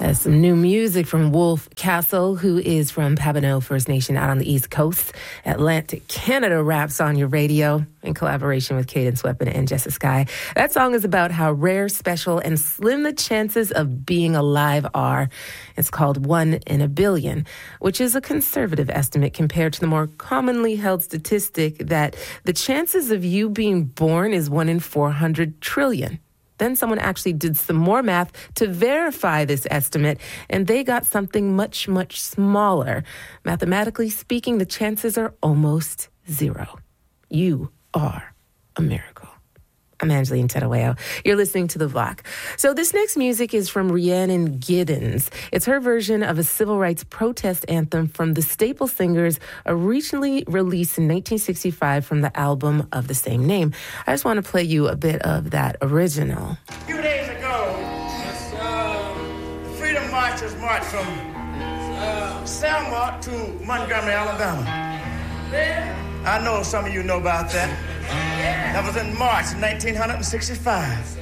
That's some new music from Wolf Castle, who is from Pabineau First Nation out on the East Coast. Atlantic Canada raps on your radio in collaboration with Cadence Weapon and Jessica Sky. That song is about how rare, special, and slim the chances of being alive are. It's called 1 in a Billion, which is a conservative estimate compared to the more commonly held statistic that the chances of you being born is 1 in 400 trillion. Then someone actually did some more math to verify this estimate, and they got something much, much smaller. Mathematically speaking, the chances are almost zero. You are a miracle. I'm Angeline Tedaweo. You're listening to The Block. So this next music is from Rhiannon Giddens. It's her version of a civil rights protest anthem from the Staple Singers, originally released in 1965 from the album of the same name. I just want to play you a bit of that original. A few days ago, the Freedom Marchers marched from Selma to Montgomery, Alabama. I know some of you know about that. That was in March 1965.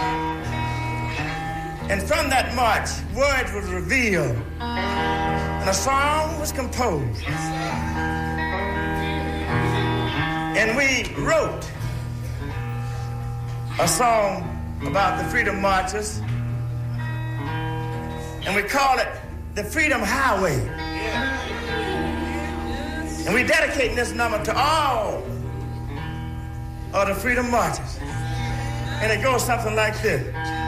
And from that march, words were revealed, and a song was composed. And we wrote a song about the Freedom Marchers, and we call it the Freedom Highway. And we're dedicating this number to all of the Freedom Marchers. And it goes something like this.